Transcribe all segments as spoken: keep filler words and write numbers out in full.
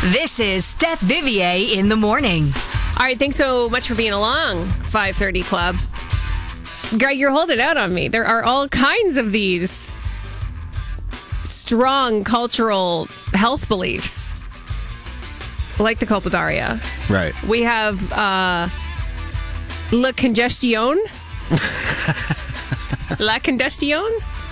This is Steph Vivier in the morning. All right, thanks so much for being along, five thirty Club. Greg, you're holding out on me. There are all kinds of these strong cultural health beliefs, like the copodaria. Right. We have uh, La Congestion. La Congestion.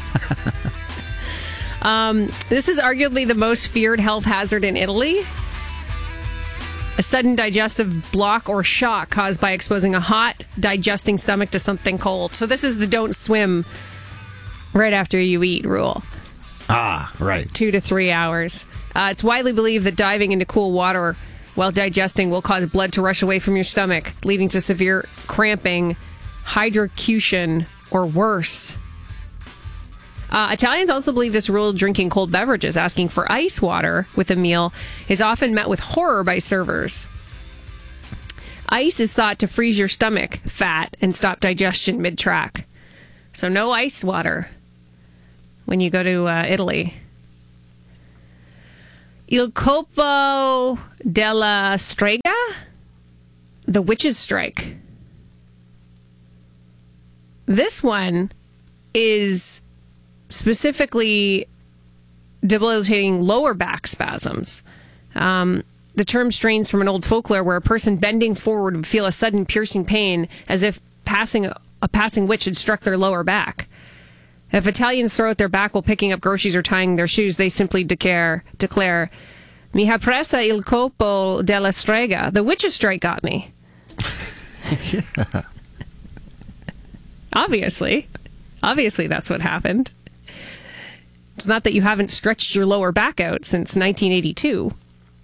Um, this is arguably the most feared health hazard in Italy. A sudden digestive block or shock caused by exposing a hot, digesting stomach to something cold. So this is the don't swim right after you eat rule. Ah, right. Two to three hours. Uh, it's widely believed that diving into cool water while digesting will cause blood to rush away from your stomach, leading to severe cramping, hydrocution, or worse. Uh, Italians also believe this rule drinking cold beverages, asking for ice water with a meal, is often met with horror by servers. Ice is thought to freeze your stomach fat and stop digestion mid-track. So no ice water when you go to uh, Italy. Il colpo della strega? The witch's strike. This one is specifically debilitating lower back spasms. Um, the term strains from an old folklore where a person bending forward would feel a sudden piercing pain as if passing a, a passing witch had struck their lower back. If Italians throw out their back while picking up groceries or tying their shoes, they simply declare, declare, Mi ha presa il colpo della strega. The witch's strike got me. Yeah. Obviously. Obviously that's what happened. It's not that you haven't stretched your lower back out since nineteen eighty-two.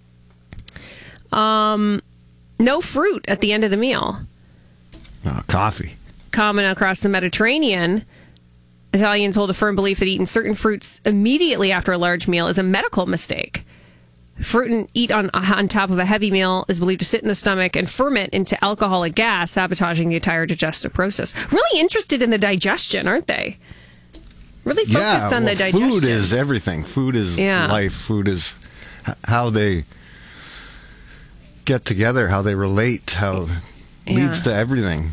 Um, no fruit at the end of the meal. Oh, coffee. Common across the Mediterranean, Italians hold a firm belief that eating certain fruits immediately after a large meal is a medical mistake. Fruit and eat on, on top of a heavy meal is believed to sit in the stomach and ferment into alcoholic gas, sabotaging the entire digestive process. Really interested in the digestion, aren't they? Really focused yeah, on well, the digestion. Food is everything. Food is Yeah. life. Food is h- how they get together, how they relate, how it Yeah. leads to everything.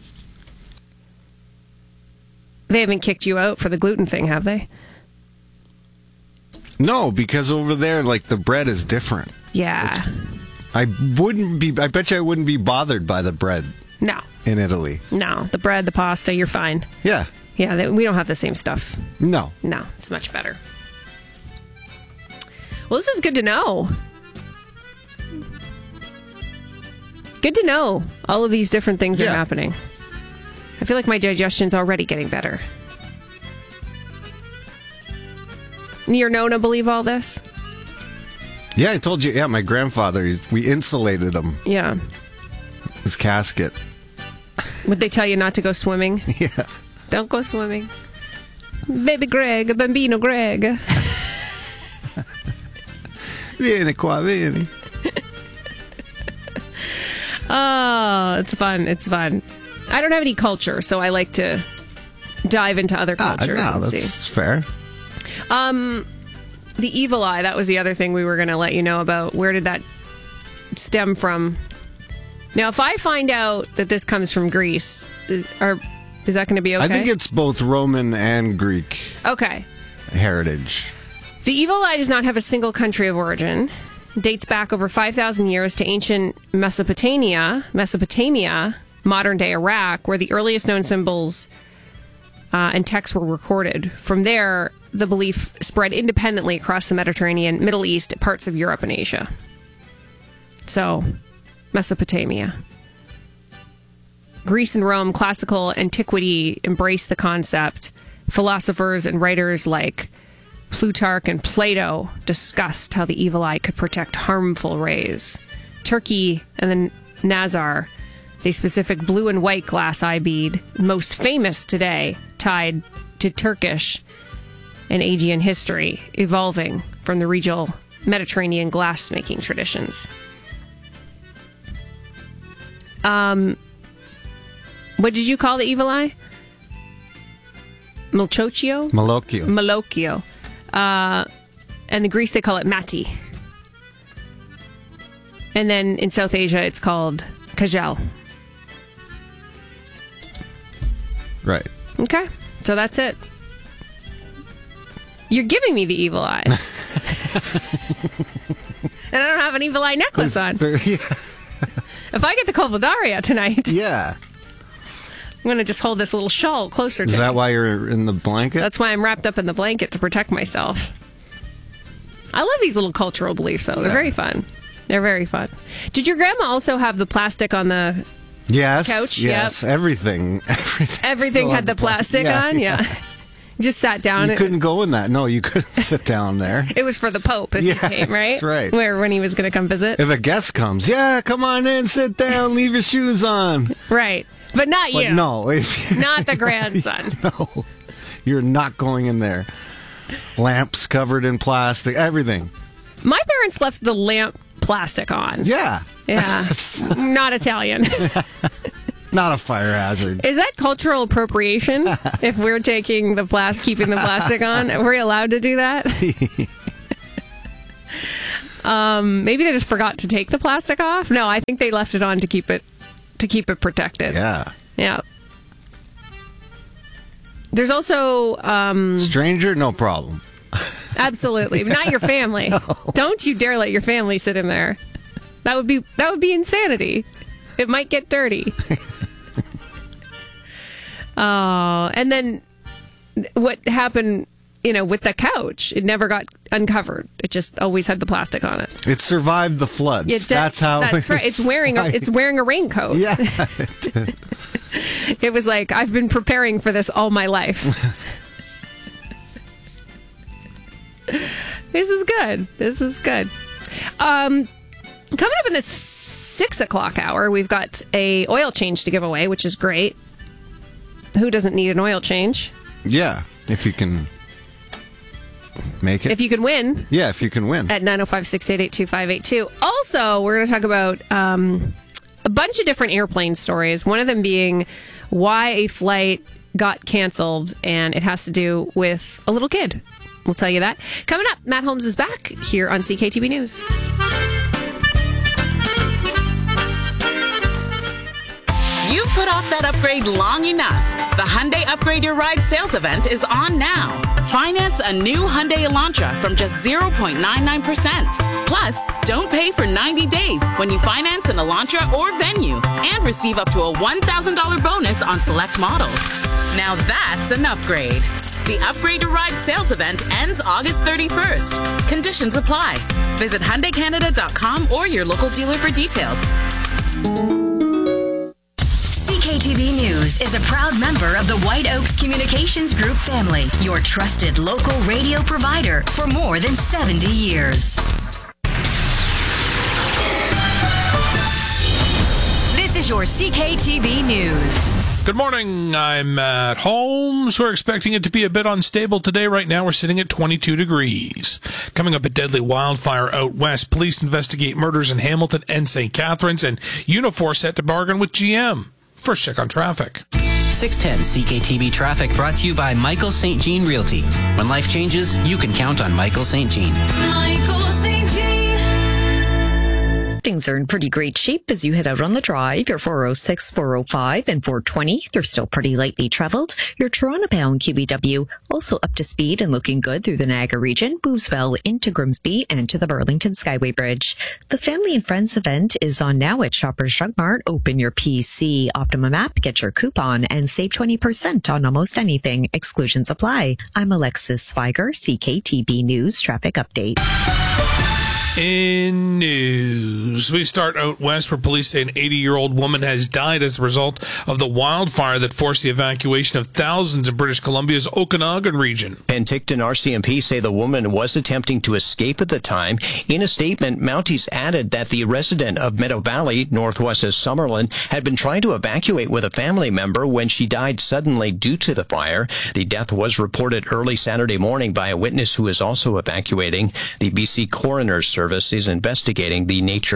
They haven't kicked you out for the gluten thing, have they? No, because over there, like, the bread is different. Yeah. I wouldn't be, I bet you I wouldn't be bothered by the bread No. in Italy. No. The bread, the pasta, you're fine. Yeah. Yeah, they, we don't have the same stuff. No. No, it's much better. Well, this is good to know. Good to know all of these different things Yeah. are happening. I feel like my digestion's already getting better. Your Nona believe all this? Yeah, I told you, yeah, my grandfather, he- we insulated him, Yeah. his casket. Would they tell you not to go swimming? Yeah. Don't go swimming. Baby Greg, bambino Greg. Vieni qua, vieni. Oh, it's fun. It's fun. I don't have any culture, so I like to dive into other Ah, cultures no, and that's see. fair. Um, the evil eye, that was the other thing we were going to let you know about. Where did that stem from? Now, if I find out that this comes from Greece, is, are, is that going to be okay? I think it's both Roman and Greek Okay. heritage. The evil eye does not have a single country of origin. It dates back over five thousand years to ancient Mesopotamia, Mesopotamia, modern-day Iraq, where the earliest known symbols uh, and texts were recorded. From there, the belief spread independently across the Mediterranean, Middle East, parts of Europe, and Asia. So, Mesopotamia. Greece and Rome, classical antiquity, embraced the concept. Philosophers and writers like Plutarch and Plato discussed how the evil eye could protect harmful rays. Turkey and the Nazar, a specific blue and white glass eye bead, most famous today, tied to Turkish and Aegean history, evolving from the regional Mediterranean glass-making traditions. Um, what did you call the evil eye? Malchocchio? Malocchio. Malocchio. Uh, and the Greece, they call it mati. And then in South Asia, it's called kajal. Right. Okay, so that's it. You're giving me the evil eye. And I don't have an evil eye necklace on. Very, yeah. If I get the Kolvodaria tonight, yeah. I'm going to just hold this little shawl closer to Is that me. why you're in the blanket? That's why I'm wrapped up in the blanket, to protect myself. I love these little cultural beliefs, though. They're Yeah. very fun. They're very fun. Did your grandma also have the plastic on the... Yes. Couch? Yes. Yep. Everything. Everything. Everything had the plastic yeah, on? Yeah. Just sat down. You and, couldn't go in that. No, you couldn't sit down there. It was for the Pope if Yeah, he came, right? that's right. Where when he was going to come visit. If a guest comes, yeah, come on in, sit down, leave your shoes on. Right. But not But you. no. If you, Not the grandson. no. You're not going in there. Lamps covered in plastic, everything. My parents left the lamp plastic on. Yeah. Yeah. Not Italian. Not a fire hazard. Is that cultural appropriation? If we're taking the plastic, keeping the plastic on, are we allowed to do that? um, maybe they just forgot to take the plastic off. No, I think they left it on to keep it to keep it protected. Yeah. Yeah. There's also um, Stranger, no problem. absolutely not your family. No. Don't you dare let your family sit in there. That would be that would be insanity. It might get dirty. Oh, and then what happened, you know, with the couch? It never got uncovered. It just always had the plastic on it. It survived the floods. It did- that's how. That's right. It's wearing a, it's wearing a raincoat. Yeah. It was like, I've been preparing for this all my life. This is good. This is good. Um, coming up in the six o'clock hour, we've got a oil change to give away, which is great. Who doesn't need an oil change? Yeah. If you can make it. If you can win. Yeah, if you can win. At nine oh five, six eight eight, two five eight two. Also, we're going to talk about um, a bunch of different airplane stories. One of them being why a flight got canceled, and it has to do with a little kid. We'll tell you that. Coming up, Matt Holmes is back here on C K T B News. You've put off that upgrade long enough. The Hyundai Upgrade Your Ride sales event is on now. Finance a new Hyundai Elantra from just zero point nine nine percent. Plus, don't pay for ninety days when you finance an Elantra or Venue and receive up to a one thousand dollars bonus on select models. Now that's an upgrade. The Upgrade Your Ride sales event ends August thirty-first. Conditions apply. Visit Hyundai Canada dot com or your local dealer for details. C K T B News is a proud member of the White Oaks Communications Group family, your trusted local radio provider for more than seventy years. This is your C K T B News. Good morning. I'm Matt Holmes. We're expecting it to be a bit unstable today. Right now, we're sitting at twenty-two degrees. Coming up, a deadly wildfire out west. Police investigate murders in Hamilton and Saint Catharines, and Unifor set to bargain with G M. First check on traffic. six ten C K T B Traffic brought to you by Michael Saint Jean Realty. When life changes, you can count on Michael Saint Jean. Michael Saint Jean. Things are in pretty great shape as you head out on the drive. Your four oh six, four oh five, and four twenty, they're still pretty lightly traveled. Your Toronto-bound Q B W also up to speed and looking good through the Niagara region, moves well into Grimsby and to the Burlington Skyway Bridge. The Family and Friends event is on now at Shoppers Drug Mart. Open your P C Optimum app, get your coupon, and save twenty percent on almost anything. Exclusions apply. I'm Alexis Swiger, C K T B News Traffic Update. In news, we start out west where police say an eighty-year-old woman has died as a result of the wildfire that forced the evacuation of thousands in British Columbia's Okanagan region. Penticton R C M P say the woman was attempting to escape at the time. In a statement, Mounties added that the resident of Meadow Valley, northwest of Summerlin, had been trying to evacuate with a family member when she died suddenly due to the fire. The death was reported early Saturday morning by a witness who is also evacuating. The B C Coroner's Service is investigating the nature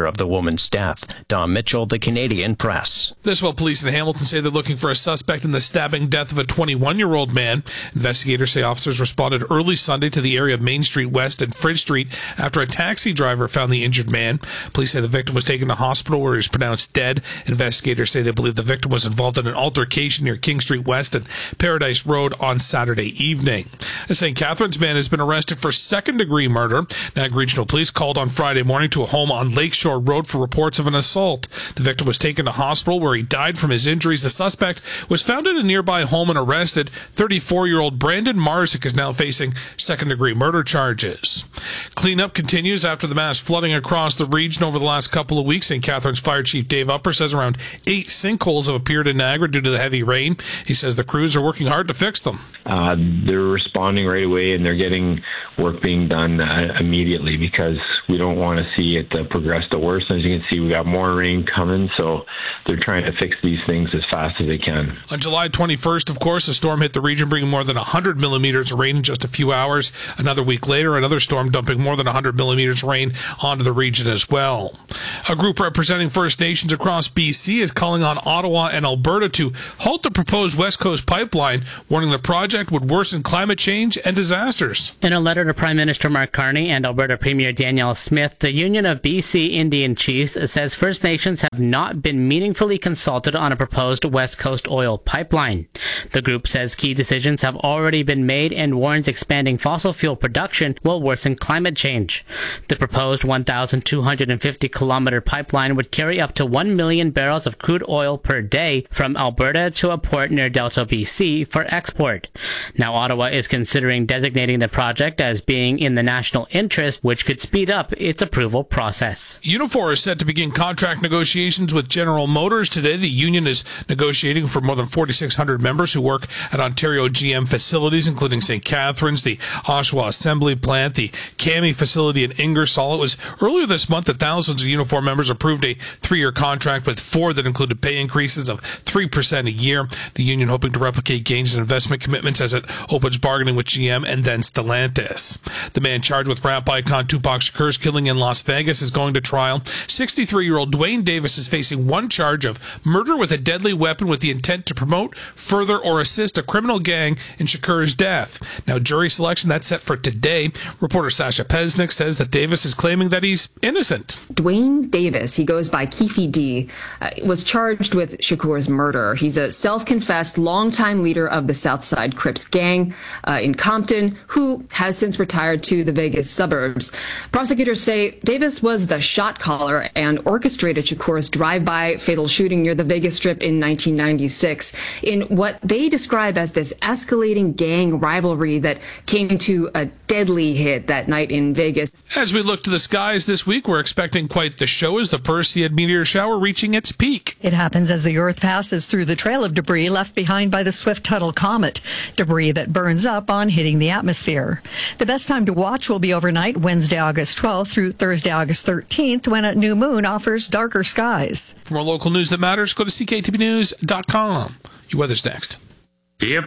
of the woman's death. Don Mitchell, The Canadian Press. This while police in Hamilton say they're looking for a suspect in the stabbing death of a twenty-one-year-old man. Investigators say officers responded early Sunday to the area of Main Street West and Fridge Street after a taxi driver found the injured man. Police say the victim was taken to hospital where he was pronounced dead. Investigators say they believe the victim was involved in an altercation near King Street West and Paradise Road on Saturday evening. A Saint Catharines man has been arrested for second-degree murder. Niagara Regional Police called on Friday morning to a home on Lakeshore Road for reports of an assault. The victim was taken to hospital where he died from his injuries. The suspect was found in a nearby home and arrested. thirty-four-year-old Brandon Marzik is now facing second-degree murder charges. Cleanup continues after the mass flooding across the region over the last couple of weeks. Saint Catharines Fire Chief Dave Upper says around eight sinkholes have appeared in Niagara due to the heavy rain. He says the crews are working hard to fix them. Uh, they're responding right away, and they're getting work being done uh, immediately because we don't want to see it uh, progress to worse. As you can see, we got more rain coming, so they're trying to fix these things as fast as they can. On July twenty-first, of course, a storm hit the region, bringing more than one hundred millimeters of rain in just a few hours. Another week later, another storm dumping more than one hundred millimeters of rain onto the region as well. A group representing First Nations across B C is calling on Ottawa and Alberta to halt the proposed West Coast pipeline, warning the project would worsen climate change and disasters. In a letter to Prime Minister Mark Carney and Alberta Premier Danielle Smith, the Union of B C Indian Chiefs says First Nations have not been meaningfully consulted on a proposed West Coast oil pipeline. The group says key decisions have already been made and warns expanding fossil fuel production will worsen climate change. The proposed one thousand two hundred fifty kilometer pipeline would carry up to one million barrels of crude oil per day from Alberta to a port near Delta, B C for export. Now, Ottawa is considering designating the project as being in the national interest, which could speed up its approval process. Unifor is set to begin contract negotiations with General Motors today. The union is negotiating for more than forty-six hundred members who work at Ontario G M facilities, including Saint Catharines, the Oshawa Assembly Plant, the Kami facility in Ingersoll. It was earlier this month that thousands of Unifor members approved a three-year contract with Ford that included pay increases of three percent a year. The union hoping to replicate gains in investment commitments as it opens bargaining with G M and then Stellantis. The man charged with rap icon Tupac Shakur's killing in Las Vegas is going to trial. sixty-three-year-old Dwayne Davis is facing one charge of murder with a deadly weapon with the intent to promote, further, or assist a criminal gang in Shakur's death. Now, jury selection, that's set for today. Reporter Sasha Pesnick says that Davis is claiming that he's innocent. Dwayne Davis, he goes by Keefe D, uh, was charged with Shakur's murder. He's a self-confessed longtime leader of the Southside Crips gang uh, in Compton, who has since retired to the Vegas suburbs. Prosecutors say Davis was the shot caller and orchestrated Shakur's drive-by fatal shooting near the Vegas Strip in nineteen ninety-six in what they describe as this escalating gang rivalry that came to a deadly hit that night in Vegas. As we look to the skies this week, we're expecting quite the show as the Perseid meteor shower reaching its peak. It happens as the Earth passes through the trail of debris left behind by the Swift-Tuttle comet, debris that burns up on hitting the atmosphere. The best time to watch will be overnight, Wednesday, August twelfth through Thursday, August thirteenth, when a new moon offers darker skies. For more local news that matters, go to c k t b news dot com. Your weather's next. If